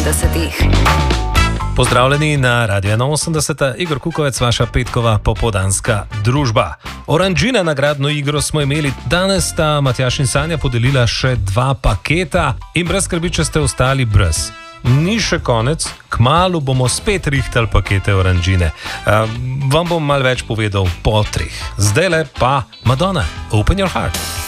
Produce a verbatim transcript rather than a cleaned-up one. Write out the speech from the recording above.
osemdesetih. Pozdravljeni na Radio enainosemdeset, Igor Kukovec, vaša petkova popoldanska družba. Oranžina nagradno igro smo imeli, danes sta Matjaž in Sanja podelila še dva paketa in brez skrbi, če ste ostali brez. Ni še konec, kmalu bomo spet rihtali pakete oranžine. Uh, vam bom malo več povedal po treh. Zdajle pa Madonna, Open Your Heart.